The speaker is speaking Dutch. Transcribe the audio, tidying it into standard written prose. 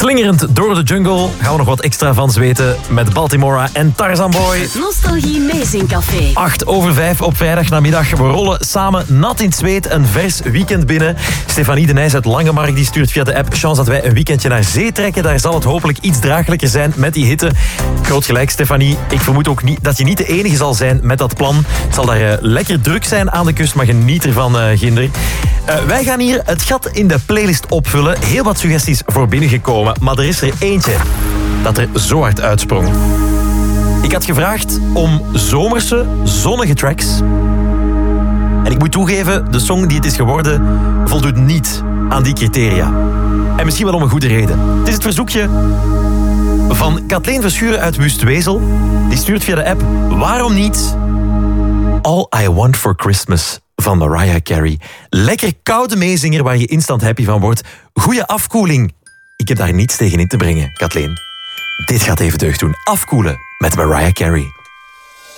Slingerend door de jungle gaan we nog wat extra van weten met Baltimora en Tarzan Boy. Nostalgie Amazing Café. 4:08 op vrijdagnamiddag. We rollen samen nat in het zweet een vers weekend binnen. Stefanie de Nijs uit Langemark die stuurt via de app: chance dat wij een weekendje naar zee trekken. Daar zal het hopelijk iets draaglijker zijn met die hitte. Groot gelijk, Stefanie. Ik vermoed ook niet dat je niet de enige zal zijn met dat plan. Het zal daar lekker druk zijn aan de kust, maar geniet ervan, Ginder. Wij gaan hier het gat in de playlist opvullen. Heel wat suggesties voor binnengekomen, maar er is er eentje dat er zo hard uitsprong. Ik had gevraagd om zomerse, zonnige tracks. En ik moet toegeven, de song die het is geworden voldoet niet aan die criteria. En misschien wel om een goede reden. Het is het verzoekje van Kathleen Verschuren uit Wustwezel. Die stuurt via de app: waarom niet All I Want For Christmas van Mariah Carey. Lekker koude meezinger waar je instant happy van wordt. Goeie afkoeling. Ik heb daar niets tegen in te brengen, Kathleen. Dit gaat even deugd doen. Afkoelen met Mariah Carey.